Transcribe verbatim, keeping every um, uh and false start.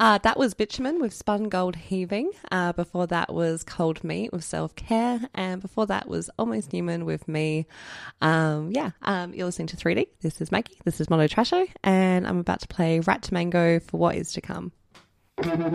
Uh, that was Bitumen with Spun Gold Heaving. Uh, before that was Cold Meat with Self Care. And before that was Almost Human with Me. Um, yeah, um, you're listening to three D. This is Maggie. This is Mono Trasho. And I'm about to play Rat to Mango for What Is to Come.